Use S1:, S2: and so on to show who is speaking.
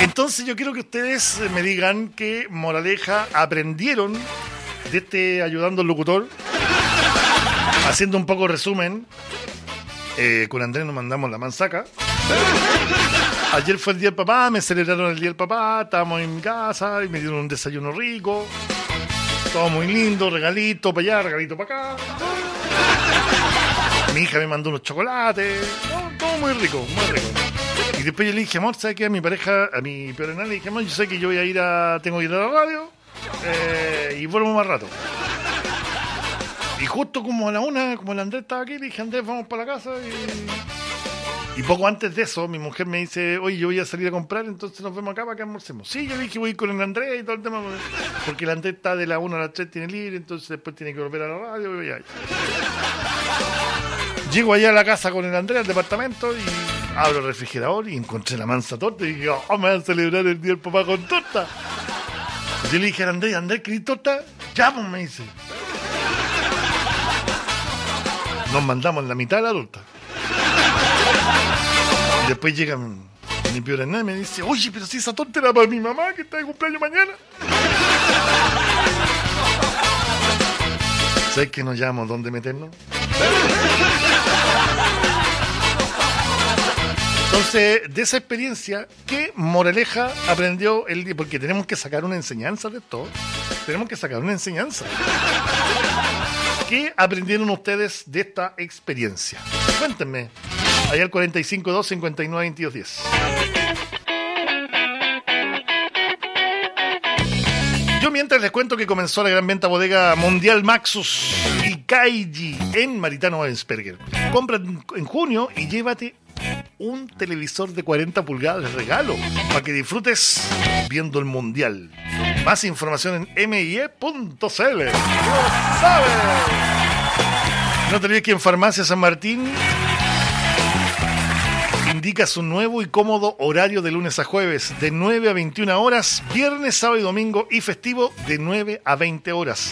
S1: Entonces yo quiero que ustedes me digan qué moraleja aprendieron de este ayudando al locutor. Haciendo un poco resumen, con Andrés nos mandamos la mansaca. Ayer fue el día del papá, me celebraron el día del papá, estábamos en mi casa y me dieron un desayuno rico. Todo muy lindo, regalito para allá, regalito para acá. Mi hija me mandó unos chocolates, todo muy rico, muy rico. Y después yo le dije, amor, ¿sabes qué? A mi pareja, a mi peor enana, le dije, amor, yo sé que yo voy a tengo que ir a la radio y vuelvo más rato. Y justo como a la una, como el Andrés estaba aquí, le dije, Andrés, vamos para la casa. Y poco antes de eso, mi mujer me dice, oye, yo voy a salir a comprar, entonces nos vemos acá para que almorcemos. Sí, yo le dije, voy a ir con el Andrés y todo el tema, porque el Andrés está de la 1 a las 3, tiene libre, entonces después tiene que volver a la radio. Y llego allá a la casa con el Andrés, al departamento, y abro el refrigerador y encontré la mansa torta. Y dije, me van a celebrar el día del papá con torta. Yo le dije al Andrés, ¿querés torta? Ya, pues, me dice. Nos mandamos la mitad de la torta. Y después llega mi peor enana y me dice, oye, pero si esa torta era para mi mamá que está de cumpleaños mañana. ¿Sabes que nos llamamos dónde meternos? Entonces, de esa experiencia, ¿qué moraleja aprendió el día? Porque tenemos que sacar una enseñanza de esto. Tenemos que sacar una enseñanza. ¿Qué aprendieron ustedes de esta experiencia? Cuéntenme. Allá al 452-592210. Yo mientras les cuento que comenzó la gran venta bodega Mundial Maxus y Kaiji en Maritano Ensperger. Compra en junio y llévate un televisor de 40 pulgadas de regalo para que disfrutes viendo el Mundial. Más información en mie.cl. ¡Lo sabes! No te olvides que en Farmacia San Martín indica su nuevo y cómodo horario de lunes a jueves, de 9 a 21 horas, viernes, sábado y domingo y festivo de 9 a 20 horas.